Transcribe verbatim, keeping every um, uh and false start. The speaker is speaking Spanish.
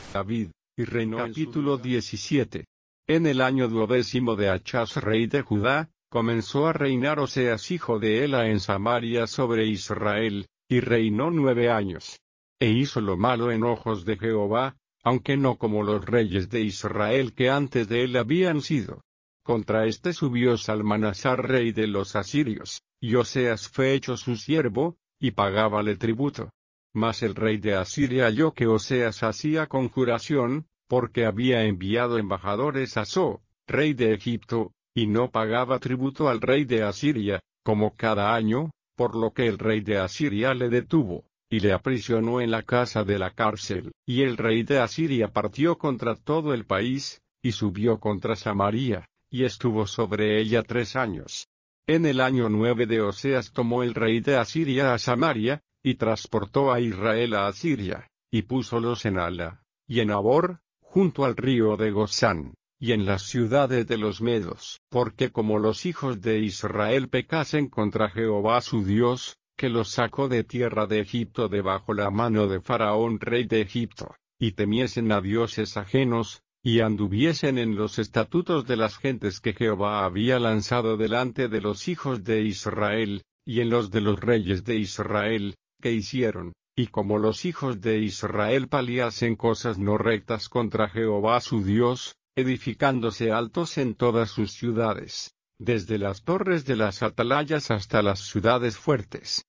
David, y reinó. Capítulo diecisiete. En el año duodécimo de Achaz rey de Judá, comenzó a reinar Oseas hijo de Ela en Samaria sobre Israel, y reinó nueve años. E hizo lo malo en ojos de Jehová, aunque no como los reyes de Israel que antes de él habían sido. Contra éste subió Salmanasar rey de los asirios, y Oseas fue hecho su siervo, y pagábale tributo. Mas el rey de Asiria halló que Oseas hacía conjuración, porque había enviado embajadores a So, rey de Egipto, y no pagaba tributo al rey de Asiria, como cada año, por lo que el rey de Asiria le detuvo, y le aprisionó en la casa de la cárcel. Y el rey de Asiria partió contra todo el país, y subió contra Samaria, y estuvo sobre ella tres años. En el año nueve de Oseas tomó el rey de Asiria a Samaria, y transportó a Israel a Asiria, y púsolos en Ala, y en Abor, junto al río de Gozán, y en las ciudades de los medos, porque como los hijos de Israel pecasen contra Jehová su Dios, que los sacó de tierra de Egipto debajo la mano de Faraón rey de Egipto, y temiesen a dioses ajenos, y anduviesen en los estatutos de las gentes que Jehová había lanzado delante de los hijos de Israel, y en los de los reyes de Israel, que hicieron, y como los hijos de Israel paliasen cosas no rectas contra Jehová su Dios, edificándose altos en todas sus ciudades, desde las torres de las atalayas hasta las ciudades fuertes,